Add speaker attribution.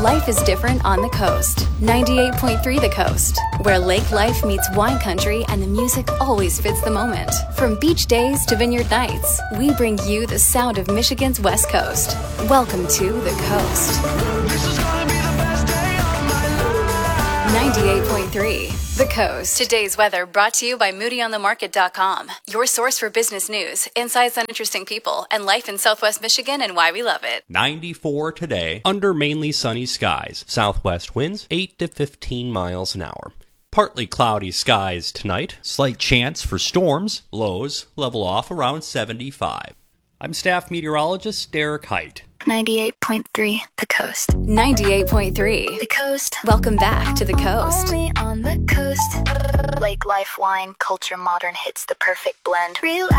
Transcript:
Speaker 1: Life is different on the coast. 98.3 The Coast, where lake life meets wine country and the music always fits the moment. From beach days to vineyard nights, we bring you the sound of Michigan's West Coast. Welcome to The Coast. 98.3 The Coast. Today's weather brought to you by MoodyOnTheMarket.com. Your source for business news, insights on interesting people, and life in Southwest Michigan and why we love it.
Speaker 2: 94 today, under mainly sunny skies. Southwest winds 8 to 15 miles an hour. Partly cloudy skies tonight. Slight chance for storms. Lows level off around 75. I'm staff meteorologist Derek Height.
Speaker 3: 98.3 The Coast.
Speaker 1: 98.3
Speaker 3: The Coast.
Speaker 1: Welcome back to The Coast.
Speaker 3: Only on the coast. Lake life, wine, culture, modern hits, the perfect blend. Real